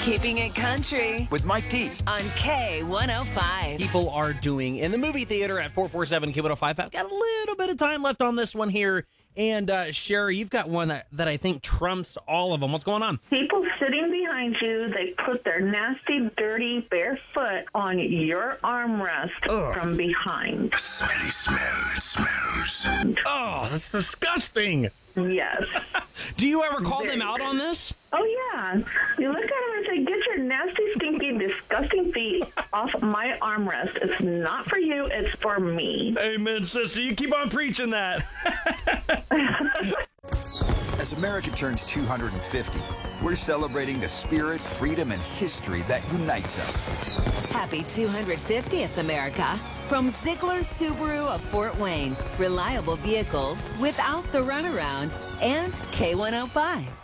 Keeping it country with Mike D. on K105. People are doing in the movie theater at 447 K105. I've got a little bit of time left on this one here. And Sherry, you've got one that I think trumps all of them. What's going on? People sitting behind you, they put their nasty, dirty, bare foot on your armrest from behind. A smelly smell, it smells. Oh, that's disgusting. Yes. Do you ever call them out on this? Oh, yeah. You look at them and say, get your nasty, stinky, disgusting feet off my armrest. It's not for you. It's for me. Amen, sister. You keep on preaching that. As America turns 250, we're celebrating the spirit, freedom, and history that unites us. Happy 250th, America. From Ziegler Subaru of Fort Wayne. Reliable vehicles without the runaround. And K105.